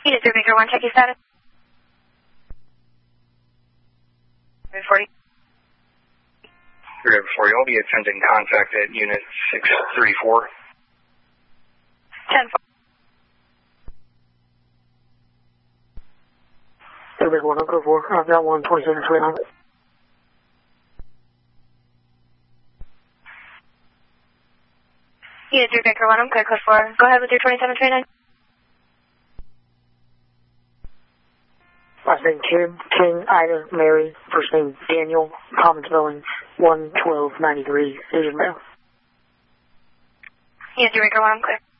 Unit 3 Baker 1, check your status. 40. 340, I'll be attempting contact at Unit 634. 10-4. 3 Baker 1, Uncle 4. I've got 12729. Unit 3 Baker 1, I'm clear code 4. Go ahead with your 2729. Last name Kim, King, Ida, Mary, first name Daniel, common spelling, 11293, Asian male. Unit 3 Baker 1, I'm clear.